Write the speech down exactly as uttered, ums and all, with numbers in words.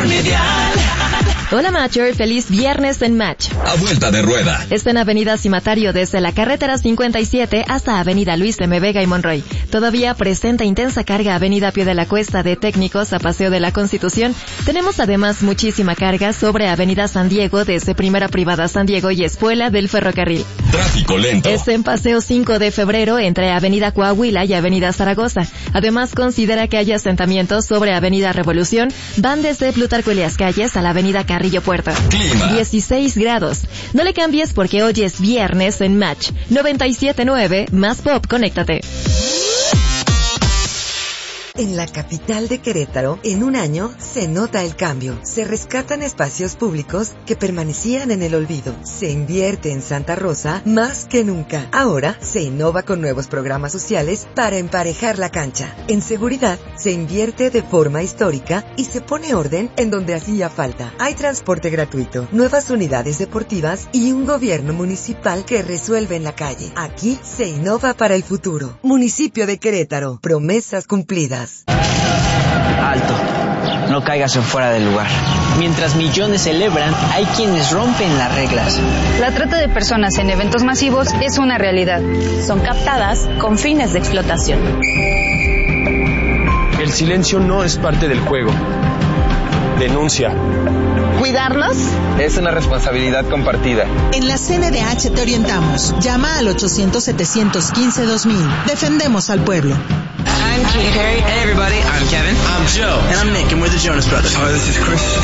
Farmedial. Hola Matcher, feliz viernes en Match. A vuelta de rueda. Está en Avenida Cimatario desde la carretera cincuenta y siete hasta Avenida Luis M. Vega y Monroy. Todavía presenta intensa carga Avenida Pie de la Cuesta de Técnicos a Paseo de la Constitución. Tenemos además muchísima carga sobre Avenida San Diego desde Primera Privada San Diego y Espuela del Ferrocarril. Tráfico lento. Es en Paseo cinco de febrero entre Avenida Coahuila y Avenida Zaragoza. Además considera que hay asentamientos sobre Avenida Revolución. Van desde Plutarco Elias Calles a la Avenida Carrillo Puerto. Clima. dieciséis grados. No le cambies porque hoy es viernes en Match. noventa y siete punto nueve más Pop, conéctate. En la capital de Querétaro, en un año, se nota el cambio. Se rescatan espacios públicos que permanecían en el olvido. Se invierte en Santa Rosa más que nunca. Ahora, se innova con nuevos programas sociales para emparejar la cancha. En seguridad, se invierte de forma histórica y se pone orden en donde hacía falta. Hay transporte gratuito, nuevas unidades deportivas y un gobierno municipal que resuelve en la calle. Aquí, se innova para el futuro. Municipio de Querétaro. Promesas cumplidas. Alto, no caigas en fuera del lugar. Mientras millones celebran, hay quienes rompen las reglas. La trata de personas en eventos masivos es una realidad. Son captadas con fines de explotación. El silencio no es parte del juego. Denuncia. Cuidarnos es una responsabilidad compartida. En la C N D H te orientamos. Llama al ochocientos, setecientos quince, dos mil. Defendemos al pueblo. I'm Katy Perry. Hey everybody, I'm Kevin. I'm Joe. And I'm Nick, and we're the Jonas Brothers. Hi, this is Chris.